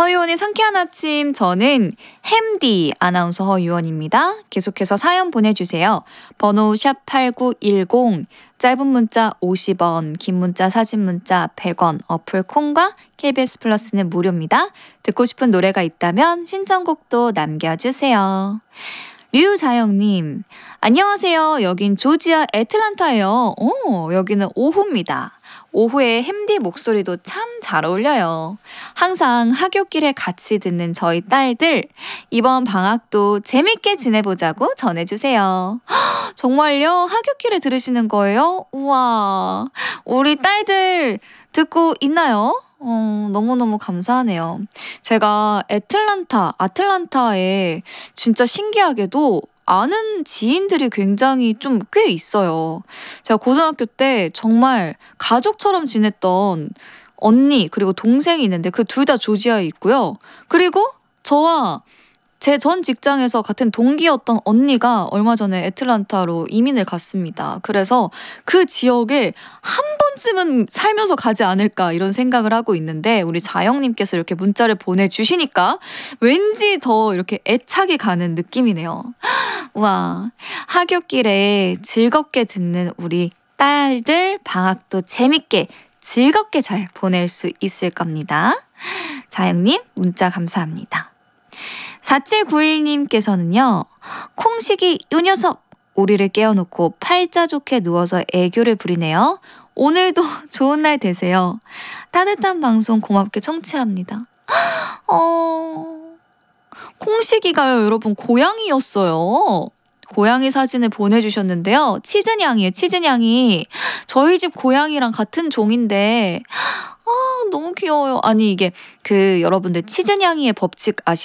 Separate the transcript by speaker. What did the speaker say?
Speaker 1: 허유원의 상쾌한 아침, 저는 햄디 아나운서 허유원입니다. 계속해서 사연 보내주세요. 번호 샵8910, 짧은 문자 50원, 긴 문자 사진 문자 100원, 어플 콩과 KBS 플러스는 무료입니다. 듣고 싶은 노래가 있다면 신청곡도 남겨주세요. 류자영님, 안녕하세요. 여긴 조지아 애틀란타예요. 여기는 오후입니다. 오후에 햄디 목소리도 참 잘 어울려요. 항상 하굣길에 같이 듣는 저희 딸들, 이번 방학도 재밌게 지내보자고 전해주세요. 정말요? 하굣길에 들으시는 거예요? 우와, 우리 딸들 듣고 있나요? 너무너무 감사하네요. 제가 아틀란타에 진짜 신기하게도 아는 지인들이 굉장히 좀 꽤 있어요. 제가 고등학교 때 정말 가족처럼 지냈던 언니 그리고 동생이 있는데 그 둘 다 조지아에 있고요. 그리고 저와 제 전 직장에서 같은 동기였던 언니가 얼마 전에 애틀란타로 이민을 갔습니다. 그래서 그 지역에 한 번쯤은 살면서 가지 않을까 이런 생각을 하고 있는데 우리 자영님께서 이렇게 문자를 보내주시니까 왠지 더 이렇게 애착이 가는 느낌이네요. 와, 하굣길에 즐겁게 듣는 우리 딸들 방학도 재밌게 즐겁게 잘 보낼 수 있을 겁니다. 자영님 문자 감사합니다. 4791님께서는요. 콩식이 요 녀석 우리를 깨워놓고 팔자 좋게 누워서 애교를 부리네요. 오늘도 좋은 날 되세요. 따뜻한 방송 고맙게 청취합니다. 콩식이가요 여러분 고양이였어요. 고양이 사진을 보내주셨는데요. 치즈냥이에요. 치즈냥이. 저희 집 고양이랑 같은 종인데 너무 귀여워요. 아니 이게 여러분들 치즈냥이의 법칙 아시죠?